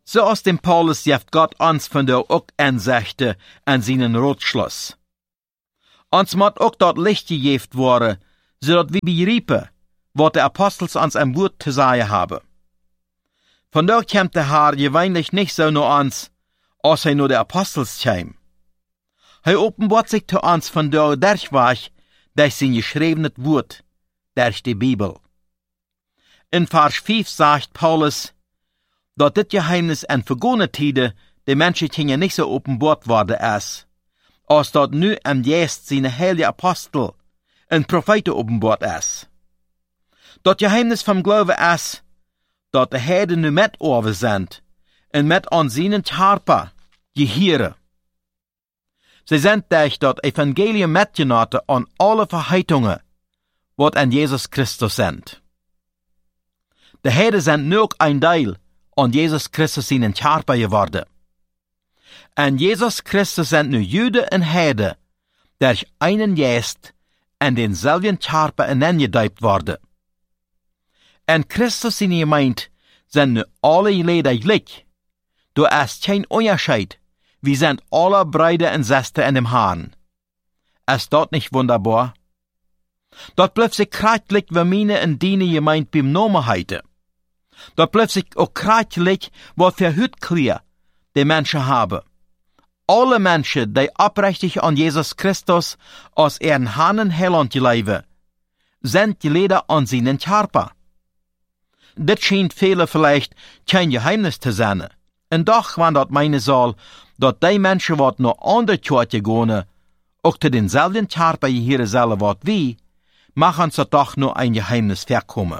So aus dem Paulus jeft Gott uns von der auch ansechte an seinen Rotschluss. Uns mod auch dort Licht gejeft worden, so dat wir begreipen, wat der Apostels uns am Wort zu sagen haben. Von dort kommt der Herr gewöhnlich nicht so nur uns, als er nur der Apostels käm. Er offenbart sich zu uns von der Durchweg, durch sein geschriebenes Wort, durch die Bibel. In Vers 5 sagt Paulus, dass das Geheimnis an vergangene Tide den Menschen nicht so offenbart worden ist, als dort nu am Jest seine heilige Apostel und Propheten offenbart ist. Das Geheimnis vom Glauben ist, dass die Heiden nu mit over sind und mit an seinen Charpa gehieren. Sie sind durch das Evangelium mitgenoten an alle Verheitungen, wat an Jesus Christus sind. Die Heiden sind nur ein Teil an Jesus Christus seinen Charpa geworden. An Jesus Christus sind nu Juden und Heiden durch einen Geist an denselben Charpa inengedeupt worden. En Christus in Gemeinde sind nu alle Leder gleich. Du hast kein Unterschied. Wir sind alle Brüder und Schwestern in dem Herrn. Ist das nicht wunderbar? Dort bleibt sich kreitlich, wie meine und deine Gemeinde beim Namen heite. Dort bleibt sich auch kreitlich, was für Hütkleer die Menschen haben. Alle Menschen, die aufrichtig an Jesus Christus als ihren Herrn und Heiland leben, sind die Leder an seinen Charpa. Das scheint viele vielleicht kein Geheimnis zu sein. Und doch, wenn das meine soll, dass die Menschen, die nur an der Kirche gehen, auch zu denselben Charpa hier selber wat wie, machen sie doch nur ein Geheimnis verkommen.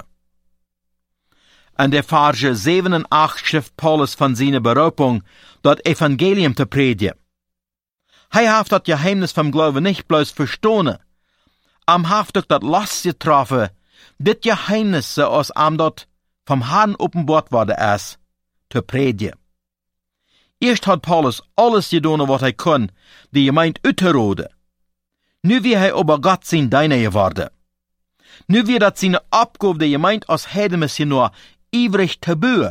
An der Verse 7 und 8 schrift Paulus von seiner Berufung, das Evangelium zu predigen. Er hat das Geheimnis vom Glauben nicht bloß verstanden, hat das Last getroffen, das Geheimnis, so aus dort vom Herrn offenbart worden ist, zu predigen. Erst hat Paulus alles getan, was er kann, die Gemeinde uitzuroden. Nu wie er aber Gott sein Diener geworden. Nu wie dat seine Abgabe der Gemeinde als Heidenmissionar ivrig zu bühen.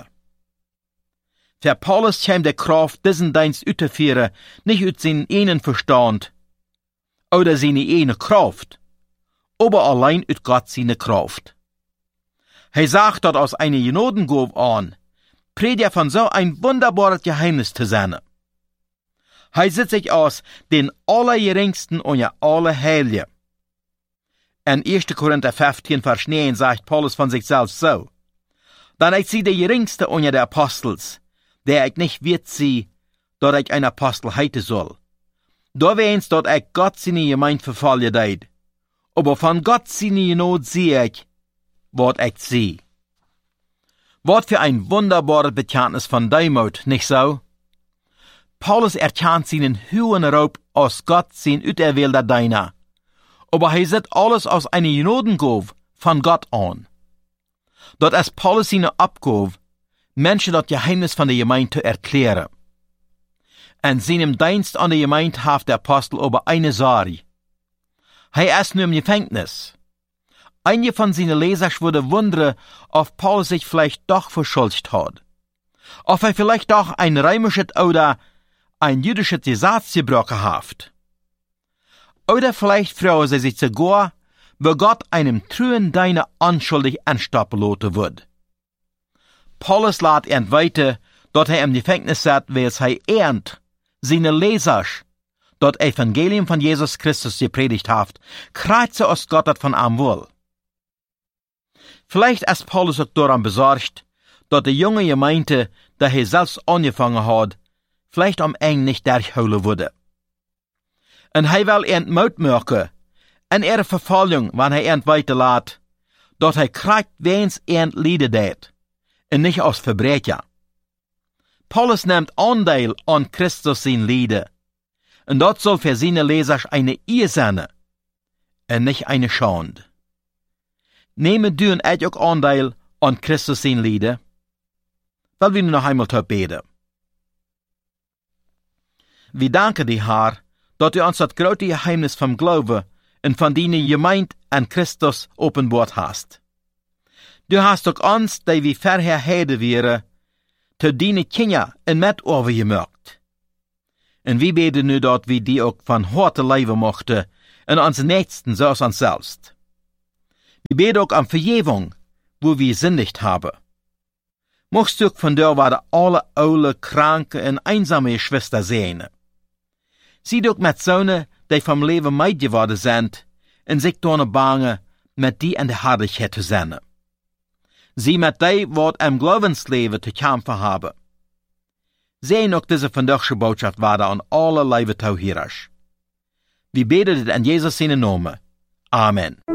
Für Paulus kam der Kraft, diesen Dienst uitzuführen, nicht aus seinen eigenen Verstand oder seine eigene Kraft, aber allein aus Gott seine Kraft. Er sagt dort aus einer Genodengabe an, predigt von so ein wunderbares Geheimnis zu sein. Er sieht sich aus den Allergeringsten und ja Allerheiligen. In 1. Korinther 15, Vers 9 sagt Paulus von sich selbst so, dann ich sie der Geringste unter der Apostels, der ich nicht wird sie, dort ich ein Apostel heite soll. Da wenn's dort ich Gott seine Gemeinde verfallen deid, aber von Gott seine Not sehe ich, wat ich sehe. Wat für ein wunderbares Bekenntnis von Demut, nicht so? Paulus erkennt seinen hohen Raub aus Gott sein auserwählter Diener, aber er sieht alles aus einer Genodengabe von Gott an. Dort ist Paulus seine Abgabe, Menschen das Geheimnis von der Gemeinde zu erklären. In seinem Dienst an der Gemeinde hat der Apostel aber eine Sorge. Er ist nur im Gefängnis. Einige von seinen Lesern würde wundern, ob Paulus sich vielleicht doch verschuldigt hat. Ob er vielleicht doch ein römisches oder ein jüdisches Gesetz gebrochen hat. Oder vielleicht fragen sie sich sogar, wo Gott einem treuen Diener unschuldig anstoppen lassen wird. Paulus lässt ihn weiter, dass er im Gefängnis sitzt, weil er ernt, seine Leser, das Evangelium von Jesus Christus gepredigt hat, kreuze aus Gott von am Wohl. Vielleicht ist Paulus auch daran besorgt, dass die junge Gemeinde, die er selbst angefangen hat, vielleicht am eng nicht durchholen würde. Und er will ihn Mut machen, in ihre Verfallung, wenn er ihn weiterlässt, dass er kriegt, wen's ihn Lieder tät, und nicht aus Verbrecher. Paulus nimmt Anteil an Christus sein Lieder, und das soll für seine Leser eine Ehe sein, und nicht eine Schande. Nehmen du und ich auch Anteil an Christus sein Lieder? Weil wir noch einmal beten. Wir danken dir, Herr, dass du uns das große Geheimnis vom Glauben und von deiner Gemeinde an Christus offenbart hast. Du hast auch uns, die wir vorher Heiden wären, te dine Kinder en met overgemerkt. En wie beten nu dat wie die ook van harte leven mochten, en onze Nächsten zoals ons selbst. Wir beten auch um Vergebung, wo wir sündigt haben. Mochtst du von der waren alle oude, kranke en einsame Geschwister sehen. Sie doch met zonen, die vom Leben meid geworden sind, en sich donne bange, met die an der Herrlichkeit zu sein. Sie met die, wat am Glaubensleben zu kämpfen haben. Sehen auch diese vandaagse Botschaft waren an alle Leben Tauhirers. Wir beten dit in Jesus seine Namen. Amen.